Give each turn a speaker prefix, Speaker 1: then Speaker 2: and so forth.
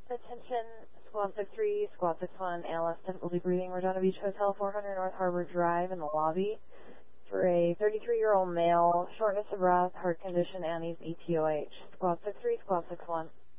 Speaker 1: Attention, Squad 6-3, Squad 6-1, ALS difficulty breathing, Redondo Beach Hotel, 400 North Harbor Drive in the lobby for a 33-year-old male, shortness of breath, heart condition, and he's ETOH. Squad 6-3, Squad 6-1.